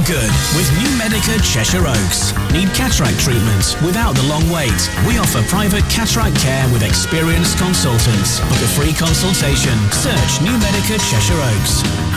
good with New Medica Cheshire Oaks. Need cataract treatment without the long wait? We offer private cataract care with experienced consultants. Book a free consultation. Search New Medica Cheshire Oaks.